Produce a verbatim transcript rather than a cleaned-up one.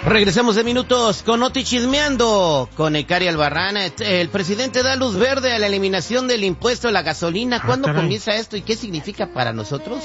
Regresamos de minutos con Noti Chismeando con Ecari Albarrán. El presidente da luz verde a la eliminación del impuesto a la gasolina. ¿Cuándo Ah, caray. comienza esto y qué significa para nosotros?